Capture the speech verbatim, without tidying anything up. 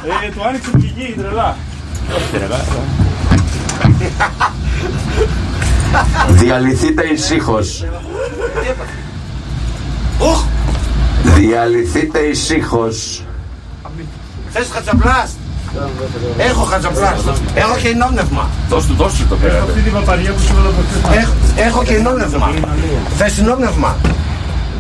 Ε, του άνοιξε την πηγή, τρελά. Διαλυθείτε ησύχως. Διαλυθείτε ησύχως. Θες χατσαπλάστ? Έχω χατσαπλάστ. Έχω και ενόπνευμα. Δώσ' του, δώσ' του το πέρα. Αυτή την παπαριά που σου λέω από χθες. Έχω και ενόπνευμα. Θες ενόπνευμα?